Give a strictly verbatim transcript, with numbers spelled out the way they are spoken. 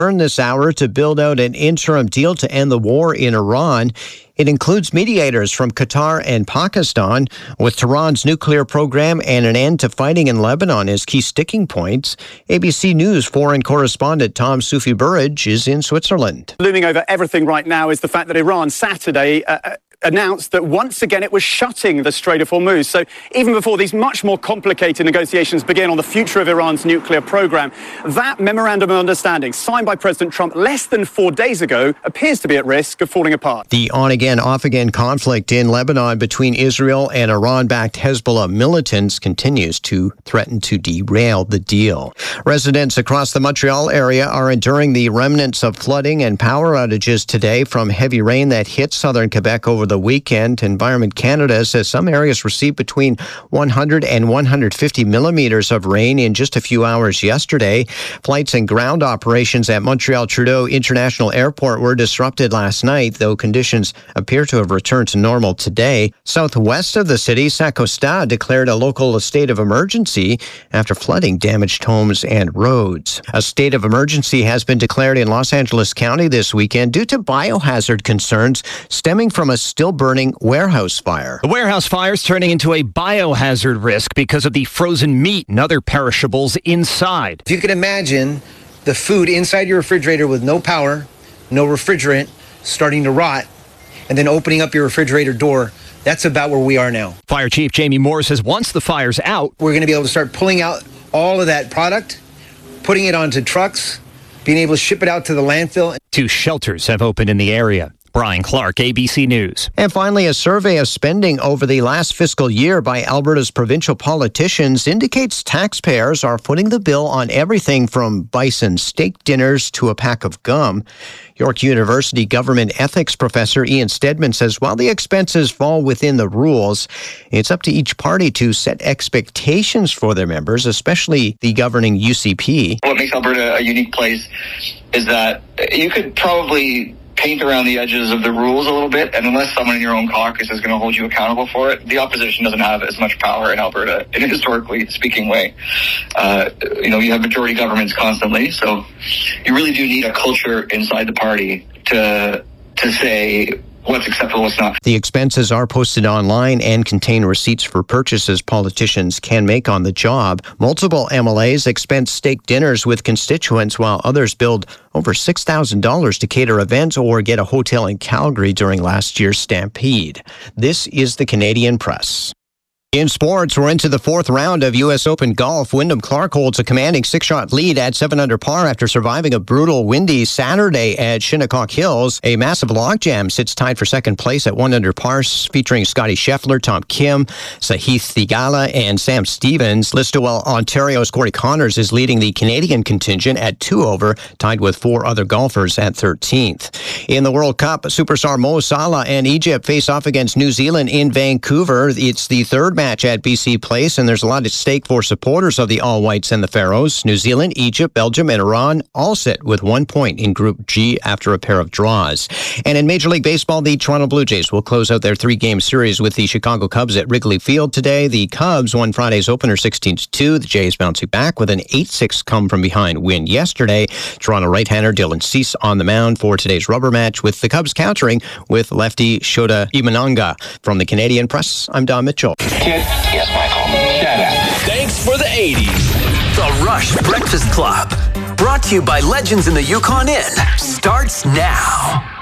This hour to build out an interim deal to end the war in Iran. It includes mediators from Qatar and Pakistan, with Tehran's nuclear program and an end to fighting in Lebanon as key sticking points. A B C News foreign correspondent Tom Sufi Burridge is in Switzerland. Looming over everything right now is the fact that Iran Saturday uh, announced that once again it was shutting the Strait of Hormuz. So even before these much more complicated negotiations begin on the future of Iran's nuclear program, that memorandum of understanding signed by President Trump less than four days ago appears to be at risk of falling apart. The on-again, off-again conflict in Lebanon between Israel and Iran-backed Hezbollah militants continues to threaten to derail the deal. Residents across the Montreal area are enduring the remnants of flooding and power outages today from heavy rain that hit southern Quebec over the weekend. Environment Canada says some areas received between one hundred and one hundred fifty millimeters of rain in just a few hours yesterday. Flights and ground operations at Montreal Trudeau International Airport were disrupted last night, though conditions appear to have returned to normal today. Southwest of the city, Saint-Costa declared a local state of emergency after flooding damaged homes and roads. A state of emergency has been declared in Los Angeles County this weekend due to biohazard concerns stemming from a still burning warehouse fire. The warehouse fire is turning into a biohazard risk because of the frozen meat and other perishables inside. If you can imagine the food inside your refrigerator with no power, no refrigerant, starting to rot, and then opening up your refrigerator door, that's about where we are now. Fire Chief Jamie Moore says once the fire's out, we're going to be able to start pulling out all of that product, putting it onto trucks, being able to ship it out to the landfill. Two shelters have opened in the area. Brian Clark, A B C News. And finally, a survey of spending over the last fiscal year by Alberta's provincial politicians indicates taxpayers are footing the bill on everything from bison steak dinners to a pack of gum. York University government ethics professor Ian Stedman says while the expenses fall within the rules, it's up to each party to set expectations for their members, especially the governing U C P. What makes Alberta a unique place is that you could probably paint around the edges of the rules a little bit, and unless someone in your own caucus is going to hold you accountable for it, the opposition doesn't have as much power in Alberta in a historically speaking way. Uh, you know, you have majority governments constantly, so you really do need a culture inside the party to to say what's acceptable, what's not. The expenses are posted online and contain receipts for purchases politicians can make on the job. Multiple M L As expense steak dinners with constituents, while others billed over six thousand dollars to cater events or get a hotel in Calgary during last year's Stampede. This is the Canadian Press. In sports, we're into the fourth round of U S Open golf. Wyndham Clark holds a commanding six-shot lead at seven under par after surviving a brutal windy Saturday at Shinnecock Hills. A massive logjam sits tied for second place at one under par, featuring Scotty Scheffler, Tom Kim, Sahith Theegala, and Sam Stevens. Listowel, Ontario's Corey Connors is leading the Canadian contingent at two over, tied with four other golfers at thirteenth. In the World Cup, superstar Mo Salah and Egypt face off against New Zealand in Vancouver. It's the third match at B C Place, and there's a lot at stake for supporters of the All Whites and the Faroes. New Zealand, Egypt, Belgium, and Iran all sit with one point in Group G after a pair of draws. And in Major League Baseball, the Toronto Blue Jays will close out their three-game series with the Chicago Cubs at Wrigley Field today. The Cubs won Friday's opener sixteen to two. The Jays bouncing back with an eight six come-from-behind win yesterday. Toronto right-hander Dylan Cease on the mound for today's rubber match, with the Cubs countering with lefty Shota Imanaga. From the Canadian Press, I'm Don Mitchell. Yes, Michael. Shut up. Thanks for the eighties. The Rush Breakfast Club. Brought to you by Legends in the Yukon Inn. Starts now.